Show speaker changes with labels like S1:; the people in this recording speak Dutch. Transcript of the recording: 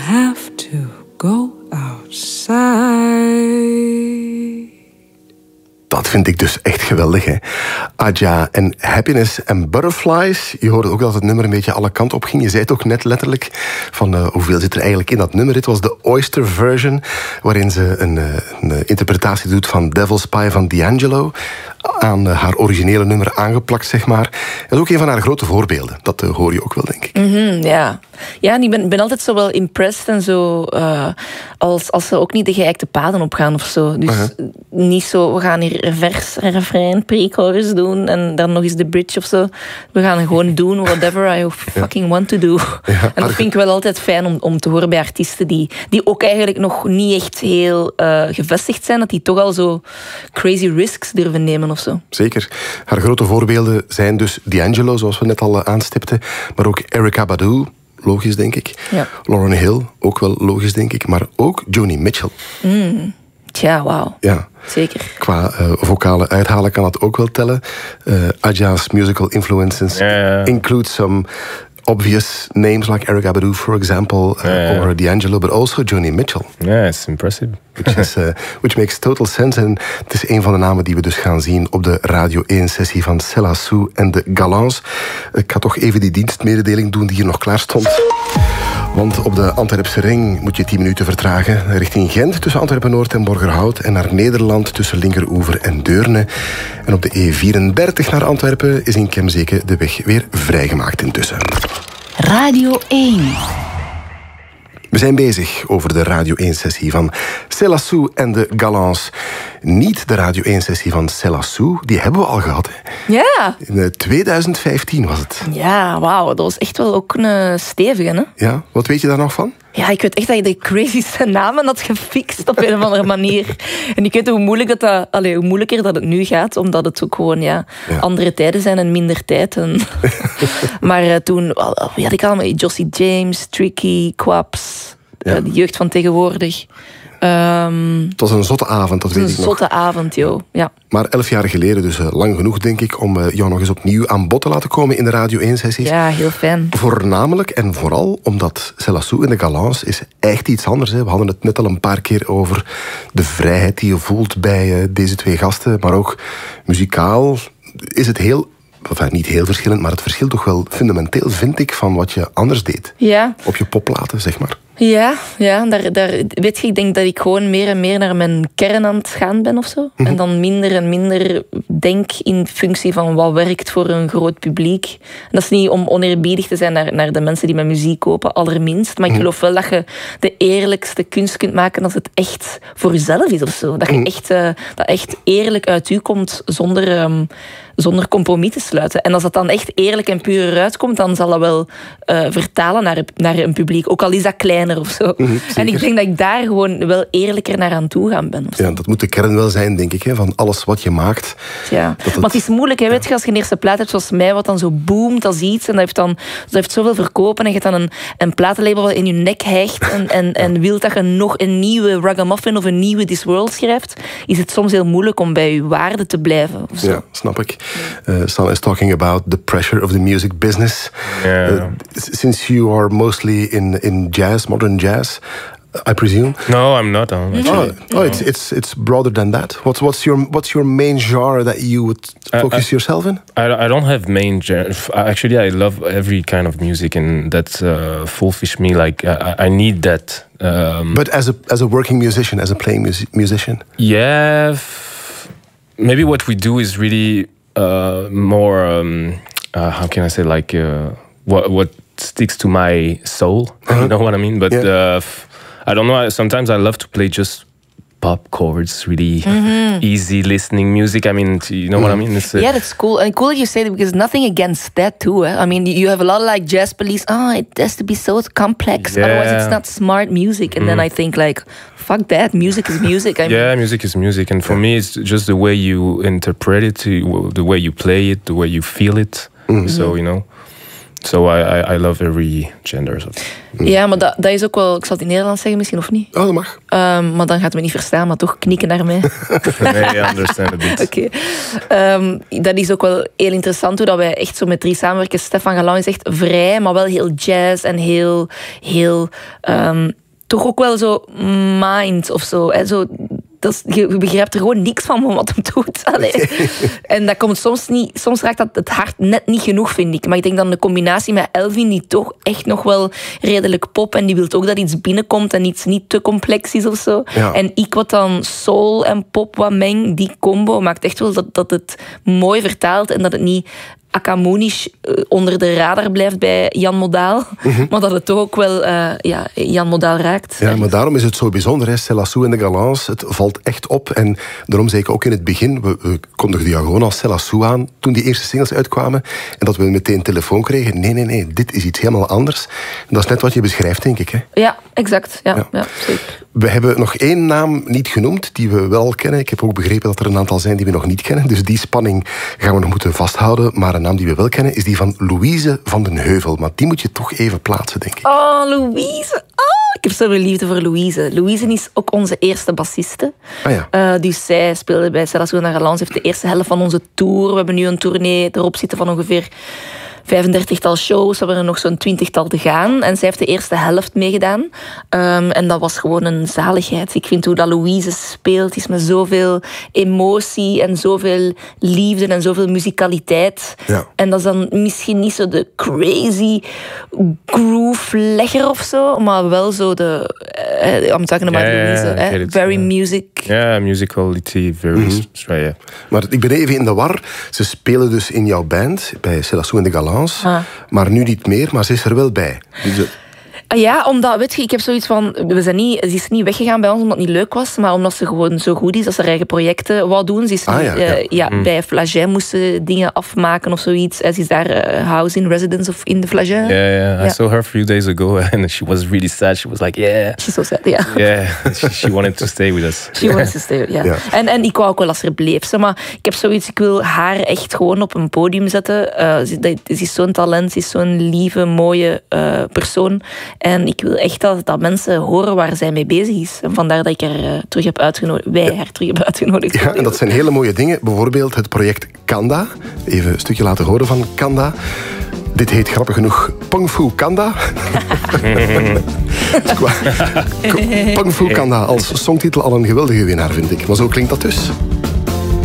S1: have to go outside.
S2: Dat vind ik dus echt geweldig, hè. Adja en Happiness and Butterflies. Je hoorde ook dat het nummer een beetje alle kanten op ging. Je zei het ook net letterlijk, van hoeveel zit er eigenlijk in dat nummer. Dit was de Oyster version, waarin ze een interpretatie doet van Devil's Spy van D'Angelo, aan haar originele nummer aangeplakt, zeg maar. Dat is ook een van haar grote voorbeelden. Dat hoor je ook wel, denk ik.
S3: Ja. Ja, en ik ben altijd zo wel impressed en zo, als ze ook niet de geëikte paden opgaan of zo. Dus niet zo, we gaan hier vers, refrein, pre-chorus doen en dan nog eens de bridge of zo. We gaan gewoon doen whatever I fucking want to do. Ja, en dat vind ik wel altijd fijn om te horen bij artiesten die ook eigenlijk nog niet echt heel gevestigd zijn, dat die toch al zo crazy risks durven nemen of zo.
S2: Zeker. Haar grote voorbeelden zijn dus D'Angelo, zoals we net al aanstipten, maar ook Erykah Badu, logisch denk ik. Ja. Lauryn Hill, ook wel logisch denk ik, maar ook Joni Mitchell.
S3: Tja, wauw.
S2: Ja.
S3: Zeker.
S2: Qua vocale uithalen kan dat ook wel tellen. Adja's musical influences include some obvious names like Erykah Badu, for example, or D'Angelo, but also Joni Mitchell.
S4: Yeah, it's impressive.
S2: Which makes total sense. En het is een van de namen die we dus gaan zien op de Radio 1-sessie van Céla Sou en de Galants. Ik ga toch even die dienstmededeling doen die hier nog klaar stond. Want op de Antwerpse ring moet je 10 minuten vertragen richting Gent tussen Antwerpen-Noord en Borgerhout en naar Nederland tussen Linkeroever en Deurne. En op de E34 naar Antwerpen is in Kemzeke de weg weer vrijgemaakt intussen.
S5: Radio 1.
S2: We zijn bezig over de Radio 1-sessie van Céla Sou en de Galants. Niet de Radio 1-sessie van Céla Sou, die hebben we al gehad. Hè.
S3: Ja.
S2: In 2015 was het.
S3: Ja, wauw, dat was echt wel ook een stevige, hè?
S2: Ja, wat weet je daar nog van?
S3: Ja, ik weet echt dat je de crazyste namen had gefixt op een of andere manier. En ik weet hoe moeilijker dat het nu gaat, omdat het ook gewoon andere tijden zijn en minder tijd. Maar toen, wie had ik allemaal? Jossie James, Tricky, Quaps, de jeugd van tegenwoordig.
S2: Het was een zotte avond, dat weet ik nog.
S3: Een zotte avond, joh. Ja.
S2: Maar 11 jaar geleden, dus lang genoeg, denk ik, om jou nog eens opnieuw aan bod te laten komen in de Radio 1-sessies.
S3: Ja, heel fijn.
S2: Voornamelijk en vooral omdat Céla Sou en de Galants is echt iets anders. Hè. We hadden het net al een paar keer over de vrijheid die je voelt bij deze twee gasten. Maar ook muzikaal is het heel... Enfin, niet heel verschillend, maar het verschilt toch wel fundamenteel, vind ik, van wat je anders deed.
S3: Ja.
S2: Op je popplaten, zeg maar.
S3: Ja, daar, weet je, ik denk dat ik gewoon meer en meer naar mijn kern aan het gaan ben of zo. En dan minder en minder denk in functie van wat werkt voor een groot publiek. En dat is niet om oneerbiedig te zijn naar de mensen die mijn muziek kopen, allerminst. Maar ik geloof wel dat je de eerlijkste kunst kunt maken als het echt voor jezelf is of zo. Dat je echt eerlijk uit u komt zonder compromis te sluiten. En als dat dan echt eerlijk en puur eruit komt, dan zal dat wel vertalen naar een publiek. Ook al is dat kleiner of zo. En ik denk dat ik daar gewoon wel eerlijker naar aan toe gaan ben.
S2: Ja, dat moet de kern wel zijn, denk ik, hè, van alles wat je maakt.
S3: Ja, maar het is moeilijk, hè, weet je, als je een eerste plaat hebt zoals mij, wat dan zo boomt als iets, en dat heeft zoveel verkopen, en je hebt dan een platenlabel wat in je nek hijgt en wilt dat je nog een nieuwe Ragamuffin of een nieuwe This World schrijft, is het soms heel moeilijk om bij je waarde te blijven. Of zo.
S2: Ja, snap ik. Sal is talking about the pressure of the music business. Since you are mostly in jazz, modern jazz, I presume.
S4: No, I'm not.
S2: It's broader than that. What's your main genre that you would focus yourself in?
S4: I don't have main genre. Actually, I love every kind of music, and that fulfills me. Like I need that.
S2: But as a working musician, as a playing musician.
S4: Yeah, maybe what we do is really more. How can I say, like what sticks to my soul? You know what I mean? But I don't know. Sometimes I love to play just pop chords, really easy listening music. I mean, you know what I mean?
S3: Yeah, that's cool. And cool that you say that, because nothing against that too. Eh? I mean, you have a lot of like jazz police. It has to be so complex. Yeah. Otherwise, it's not smart music. And then I think like, fuck that. Music is music.
S4: Music is music. And for me, it's just the way you interpret it, the way you play it, the way you feel it. So, you know. So I love every gender. So.
S3: Ja, maar dat is ook wel... Ik zal het in Nederlands zeggen misschien, of niet?
S2: Oh, dat mag.
S3: Maar dan gaat het me niet verstaan, maar toch knikken naar mij.
S4: Nee, I understand a bit.
S3: Oké. Dat is ook wel heel interessant, hoe dat wij echt zo met 3 samenwerken. Stefan Galan is echt vrij, maar wel heel jazz en heel toch ook wel zo mind of zo. Hè, zo je begrijpt er gewoon niks van wat hem doet. En dat komt soms raakt dat het hart net niet genoeg, vind ik. Maar ik denk dan de combinatie met Elvin, die toch echt nog wel redelijk pop, en die wil ook dat iets binnenkomt en iets niet te complex is of zo.
S2: Ja.
S3: En ik wat dan soul en pop wat meng, die combo maakt echt wel dat het mooi vertaalt en dat het niet Akamoonisch onder de radar blijft bij Jan Modaal. Maar dat het toch ook wel Jan Modaal raakt.
S2: Ja, maar daarom is het zo bijzonder, hè. Céla Sou en de Galants. Het valt echt op. En daarom zei ik ook in het begin, we kondigden jou gewoon als Céla Sou aan toen die eerste singles uitkwamen. En dat we meteen telefoon kregen. Nee, dit is iets helemaal anders. En dat is net wat je beschrijft, denk ik. Hè.
S3: Ja, exact. Ja, zeker.
S2: We hebben nog 1 naam niet genoemd, die we wel kennen. Ik heb ook begrepen dat er een aantal zijn die we nog niet kennen. Dus die spanning gaan we nog moeten vasthouden. Maar een naam die we wel kennen is die van Louise van den Heuvel. Maar die moet je toch even plaatsen, denk ik.
S3: Oh, Louise. Ik heb zoveel liefde voor Louise. Louise is ook onze eerste bassiste. Dus zij speelde bij Céla Sou en de Galants. Heeft de eerste helft van onze tour. We hebben nu een tournee erop zitten van ongeveer 35-tal shows. We hebben er nog zo'n 20-tal te gaan. En zij heeft de eerste helft meegedaan. En dat was gewoon een zaligheid. Ik vind hoe dat Louise speelt, is met zoveel emotie en zoveel liefde en zoveel musicaliteit. Ja. En dat is dan misschien niet zo de crazy groove-legger of zo, maar wel zo de... I'm talking about Louise. Very music.
S4: Ja, musicality, very straight.
S2: Maar ik ben even in de war. Ze spelen dus in jouw band, bij Céla Sou en de Galants. Maar nu niet meer, maar ze is er wel bij. Dus
S3: ja, omdat, weet je, ik heb zoiets van... Ze is niet weggegaan bij ons omdat het niet leuk was, maar omdat ze gewoon zo goed is, dat ze haar eigen projecten wou doen. Ze is bij Flagey moesten dingen afmaken of zoiets. Ze is daar house in residence of in de Flagey.
S4: Yeah. I saw her a few days ago and she was really sad. She was like,
S3: She's so sad,
S4: Yeah, she wanted to stay with us.
S3: She wanted to stay, ja. En ik wou ook wel als er bleef. Maar ik heb zoiets, ik wil haar echt gewoon op een podium zetten. Ze is zo'n talent, ze is zo'n lieve, mooie persoon. En ik wil echt dat mensen horen waar zij mee bezig is. En vandaar dat ik haar terug heb uitgenodigd. Wij haar terug hebben uitgenodigd.
S2: Ja, en dat zijn hele mooie dingen. Bijvoorbeeld het project Kanda. Even een stukje laten horen van Kanda. Dit heet grappig genoeg Pung Fu Kanda. Pung Fu Kanda als songtitel al een geweldige winnaar, vind ik. Maar zo klinkt dat dus.